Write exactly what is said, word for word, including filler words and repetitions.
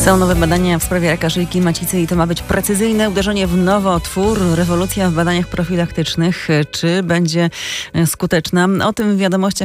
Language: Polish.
Są nowe badania w sprawie raka szyjki macicy i to ma być precyzyjne uderzenie w nowotwór, rewolucja w badaniach profilaktycznych. Czy będzie skuteczna? O tym w wiadomościach